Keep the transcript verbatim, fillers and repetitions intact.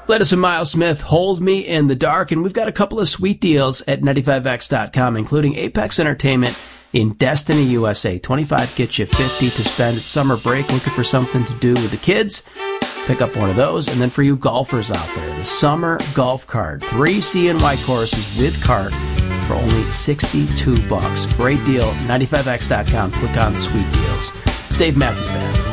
Latest from Miles Smith, Hold Me in the Dark, and we've got a couple of sweet deals at ninety-five X dot com, including Apex Entertainment in Destiny, U S A. twenty-five gets you fifty to spend at summer break, looking for something to do with the kids. Pick up one of those. And then for you golfers out there, the Summer Golf Card. Three C N Y courses with cart for only sixty-two bucks. Great deal. ninety-five X dot com. Click on Sweet Deals. It's Dave Matthews Band.